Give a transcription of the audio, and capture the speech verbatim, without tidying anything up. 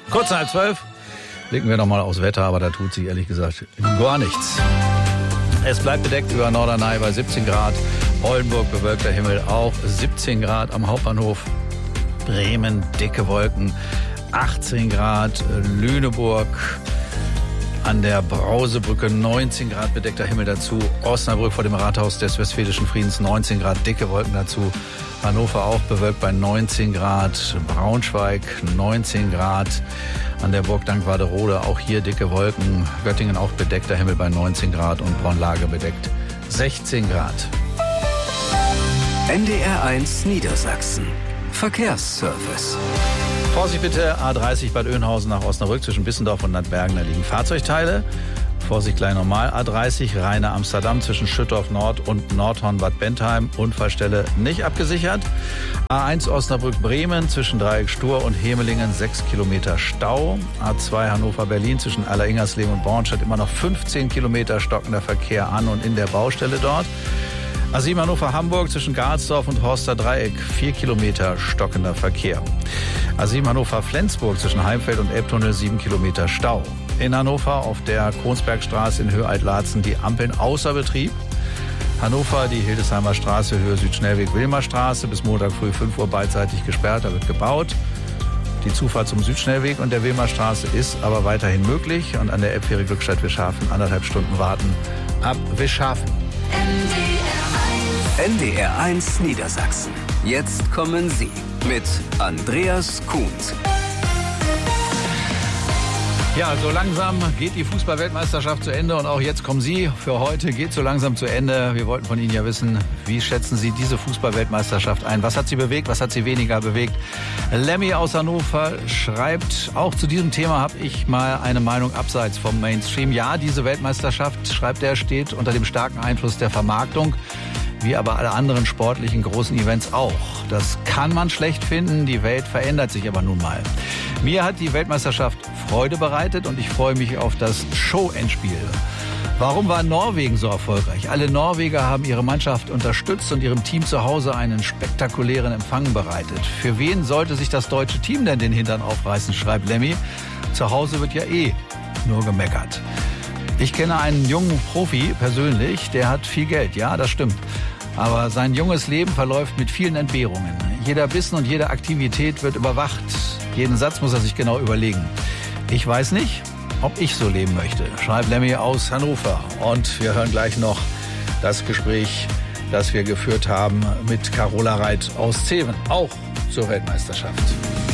Kurz nach halb zwölf blicken wir nochmal aufs Wetter, aber da tut sich ehrlich gesagt gar nichts. Es bleibt bedeckt über Norderney bei siebzehn Grad. Oldenburg bewölkter Himmel auch siebzehn Grad. Am Hauptbahnhof Bremen dicke Wolken achtzehn Grad. Lüneburg an der Brausebrücke neunzehn Grad bedeckter Himmel dazu. Osnabrück vor dem Rathaus des Westfälischen Friedens neunzehn Grad dicke Wolken dazu. Hannover auch bewölkt bei neunzehn Grad. Braunschweig neunzehn Grad. An der Burg Dankwarderode auch hier dicke Wolken. Göttingen auch bedeckter Himmel bei neunzehn Grad und Braunlage bedeckt sechzehn Grad. N D R eins Niedersachsen. Verkehrsservice. Vorsicht bitte, A dreißig Bad Oeynhausen nach Osnabrück zwischen Bissendorf und Nadbergen, da liegen Fahrzeugteile. Vorsicht gleich normal, A dreißig Rheine Amsterdam zwischen Schüttorf Nord und Nordhorn Bad Bentheim, Unfallstelle nicht abgesichert. A eins Osnabrück Bremen zwischen Dreieck Stur und Hemelingen sechs Kilometer Stau. A zwei Hannover Berlin zwischen Alleringersleben und Bornstedt immer noch fünfzehn Kilometer stockender Verkehr an und in der Baustelle dort. A sieben Hannover Hamburg zwischen Garzdorf und Horster Dreieck vier Kilometer stockender Verkehr. A sieben Hannover Flensburg zwischen Heimfeld und Elbtunnel sieben Kilometer Stau. In Hannover auf der Kronsbergstraße in Höhe Altlarzen die Ampeln außer Betrieb. Hannover die Hildesheimer Straße Höhe Südschnellweg Wilmerstraße bis Montag früh fünf Uhr beidseitig gesperrt, da wird gebaut. Die Zufahrt zum Südschnellweg und der Wilmerstraße ist aber weiterhin möglich und an der Elbfähre Glückstadt Wischhafen anderthalb Stunden warten ab Wischhafen. N D R eins Niedersachsen. Jetzt kommen Sie mit Andreas Kuhns. Ja, so langsam geht die Fußball-Weltmeisterschaft zu Ende und auch jetzt kommen Sie. Für heute geht so langsam zu Ende. Wir wollten von Ihnen ja wissen, wie schätzen Sie diese Fußball-Weltmeisterschaft ein? Was hat sie bewegt, was hat sie weniger bewegt? Lemmy aus Hannover schreibt, auch zu diesem Thema habe ich mal eine Meinung abseits vom Mainstream. Ja, diese Weltmeisterschaft, schreibt er, steht unter dem starken Einfluss der Vermarktung. Wie aber alle anderen sportlichen großen Events auch. Das kann man schlecht finden, die Welt verändert sich aber nun mal. Mir hat die Weltmeisterschaft Freude bereitet und ich freue mich auf das Show-Endspiel. Warum war Norwegen so erfolgreich? Alle Norweger haben ihre Mannschaft unterstützt und ihrem Team zu Hause einen spektakulären Empfang bereitet. Für wen sollte sich das deutsche Team denn den Hintern aufreißen, schreibt Lemmy. Zu Hause wird ja eh nur gemeckert. Ich kenne einen jungen Profi persönlich, der hat viel Geld, ja, das stimmt. Aber sein junges Leben verläuft mit vielen Entbehrungen. Jeder Bissen und jede Aktivität wird überwacht. Jeden Satz muss er sich genau überlegen. Ich weiß nicht, ob ich so leben möchte, schreibt Lemmy aus Hannover. Und wir hören gleich noch das Gespräch, das wir geführt haben mit Carola Reit aus Zeven, auch zur Weltmeisterschaft.